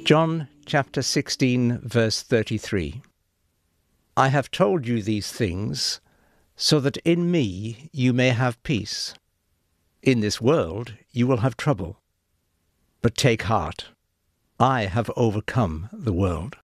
John chapter 16, verse 33. I have told you these things so that in me you may have peace. In this world you will have trouble. But take heart, I have overcome the world.